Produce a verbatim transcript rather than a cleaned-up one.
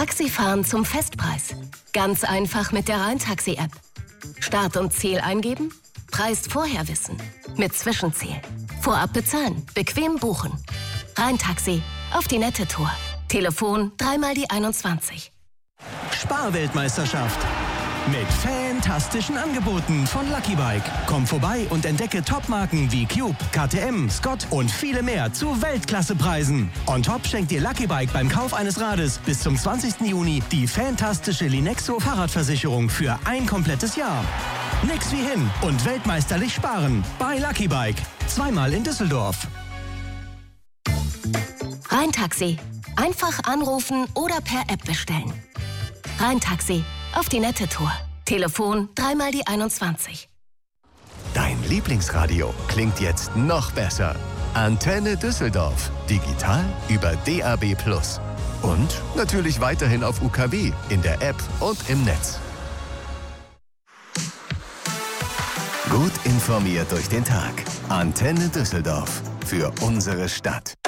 Taxifahren zum Festpreis. Ganz einfach mit der Rhein-Taxi-App. Start und Ziel eingeben, Preis vorher wissen. Mit Zwischenziel. Vorab bezahlen, bequem buchen. Rhein-Taxi, auf die nette Tour. Telefon dreimal die einundzwanzig. Sparweltmeisterschaft. Mit fantastischen Angeboten von Lucky Bike. Komm vorbei und entdecke Topmarken wie Cube, K T M, Scott und viele mehr zu Weltklassepreisen. On top schenkt dir Lucky Bike beim Kauf eines Rades bis zum zwanzigsten Juni die fantastische Linexo Fahrradversicherung für ein komplettes Jahr. Nix wie hin und weltmeisterlich sparen bei Lucky Bike. Zweimal in Düsseldorf. Rhein-Taxi. Einfach anrufen oder per App bestellen. Rhein-Taxi. Auf die nette Tour. Telefon dreimal die einundzwanzig. Dein Lieblingsradio klingt jetzt noch besser. Antenne Düsseldorf. Digital über D A B plus. Und natürlich weiterhin auf U K W, in der App und im Netz. Gut informiert durch den Tag. Antenne Düsseldorf. Für unsere Stadt.